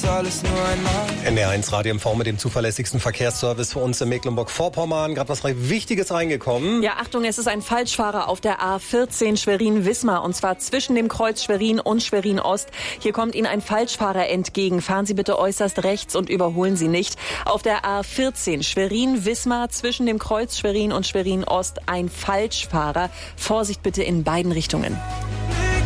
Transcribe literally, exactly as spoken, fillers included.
das alles nur einmal. N D R eins Radio M V mit dem zuverlässigsten Verkehrsservice für uns in Mecklenburg-Vorpommern. Gerade was Wichtiges reingekommen. Ja, Achtung, es ist ein Falschfahrer auf der A vierzehn Schwerin-Wismar und zwar zwischen dem Kreuz Schwerin und Schwerin-Ost. Hier kommt Ihnen ein Falschfahrer entgegen. Fahren Sie bitte äußerst rechts und überholen Sie nicht. Auf der A vierzehn Schwerin-Wismar zwischen dem Kreuz Schwerin und Schwerin-Ost ein Falschfahrer. Vorsicht bitte in beiden Richtungen.